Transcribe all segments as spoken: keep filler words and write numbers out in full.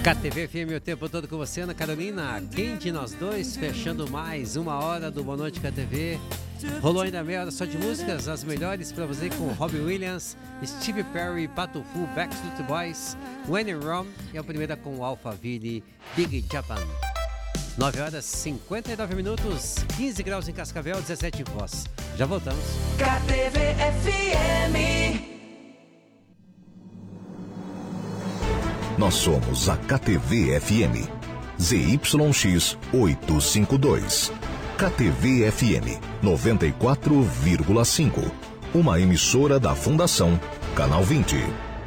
K T V F M o tempo todo com você, Ana Carolina. Quem de nós dois, fechando mais uma hora do Boa Noite K T V. Rolou ainda meia hora só de músicas, as melhores pra você com Robbie Williams, Steve Perry, Pato Fu, Backstreet Boys, When in Rome e a primeira com Alphaville, Big Japan. nove horas e cinquenta e nove minutos, quinze graus em Cascavel, dezessete em Foz. Já voltamos. K T V F M. Nós somos a K T V F M, Z Y X oitocentos e cinquenta e dois. K T V F M noventa e quatro vírgula cinco, uma emissora da Fundação Canal vinte.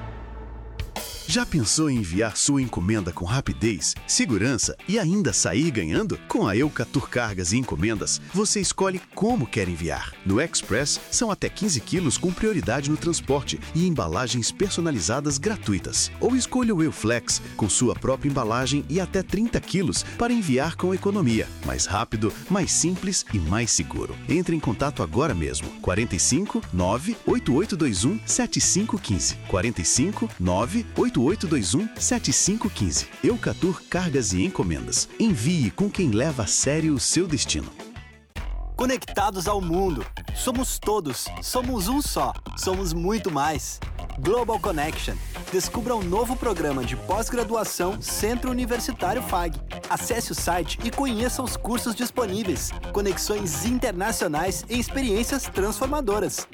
Já pensou em enviar sua encomenda com rapidez, segurança e ainda sair ganhando? Com a Eucatur Cargas e Encomendas, você escolhe como quer enviar. No Express, são até quinze quilos com prioridade no transporte e embalagens personalizadas gratuitas. Ou escolha o Euflex, com sua própria embalagem e até trinta quilos para enviar com economia. Mais rápido, mais simples e mais seguro. Entre em contato agora mesmo. quarenta e cinco, nove, oito oito dois um, sete cinco um cinco. quarenta e cinco, nove, oito oito dois um, sete cinco um cinco. Eucatur Cargas e Encomendas. Envie com quem leva a sério o seu destino. Conectados ao mundo. Somos todos. Somos um só. Somos muito mais. Global Connection. Descubra um novo programa de pós-graduação Centro Universitário F A G. Acesse o site e conheça os cursos disponíveis. Conexões internacionais e experiências transformadoras.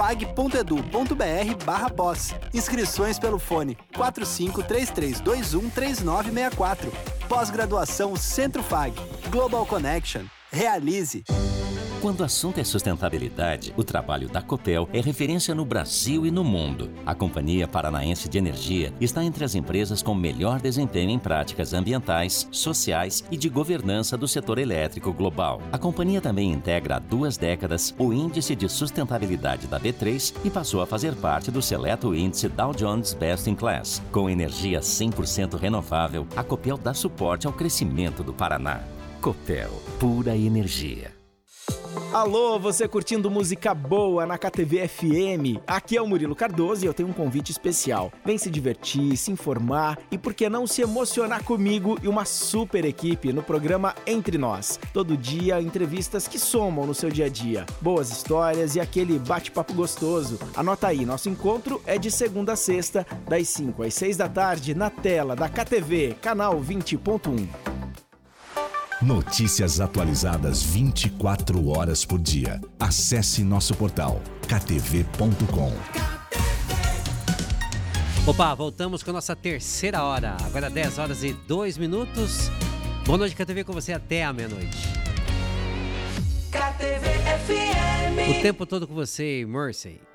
fag.edu.br barra pós. Inscrições pelo fone quatro cinco três três dois um três nove seis quatro. Pós-graduação Centro F A G. Global Connection. Realize. Quando o assunto é sustentabilidade, o trabalho da Copel é referência no Brasil e no mundo. A Companhia Paranaense de Energia está entre as empresas com melhor desempenho em práticas ambientais, sociais e de governança do setor elétrico global. A companhia também integra há duas décadas o Índice de Sustentabilidade da B três e passou a fazer parte do seleto índice Dow Jones Best in Class. Com energia cem por cento renovável, a Copel dá suporte ao crescimento do Paraná. Copel, pura energia. Alô, você curtindo música boa na K T V F M? Aqui é o Murilo Cardoso e eu tenho um convite especial. Vem se divertir, se informar e por que não se emocionar comigo e uma super equipe no programa Entre Nós. Todo dia, entrevistas que somam no seu dia a dia. Boas histórias e aquele bate-papo gostoso. Anota aí, nosso encontro é de segunda a sexta, das cinco às seis da tarde, na tela da K T V, canal vinte ponto um. Notícias atualizadas vinte e quatro horas por dia. Acesse nosso portal k t v ponto com. Opa, voltamos com a nossa terceira hora. Agora dez horas e dois minutos. Boa noite, K T V, com você até a meia-noite. K T V F M. O tempo todo com você, Mercy.